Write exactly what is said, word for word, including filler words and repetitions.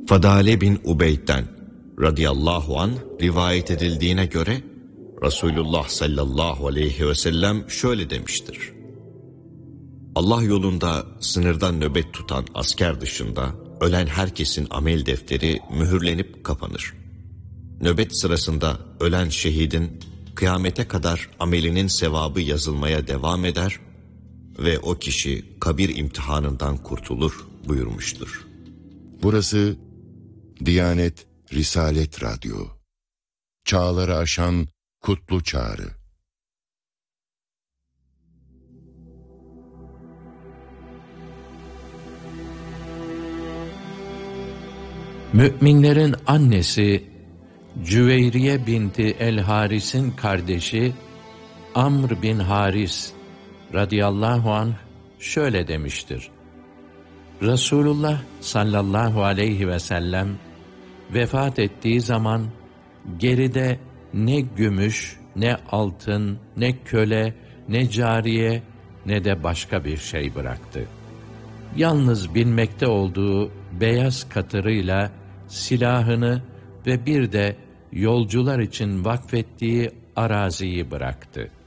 Fadale bin Ubeyd'den radıyallahu anh rivayet edildiğine göre Resulullah sallallahu aleyhi ve sellem şöyle demiştir: Allah yolunda sınırdan nöbet tutan asker dışında ölen herkesin amel defteri mühürlenip kapanır. Nöbet sırasında ölen şehidin kıyamete kadar amelinin sevabı yazılmaya devam eder ve o kişi kabir imtihanından kurtulur buyurmuştur. Burası Diyanet Risalet Radyo. Çağları aşan kutlu çağrı. Müminlerin annesi Cüveyriye binti el-Haris'in kardeşi Amr bin Haris radıyallahu anh şöyle demiştir: Resulullah sallallahu aleyhi ve sellem vefat ettiği zaman geride ne gümüş, ne altın, ne köle, ne cariye, ne de başka bir şey bıraktı. Yalnız binmekte olduğu beyaz katırıyla silahını ve bir de yolcular için vakfettiği araziyi bıraktı.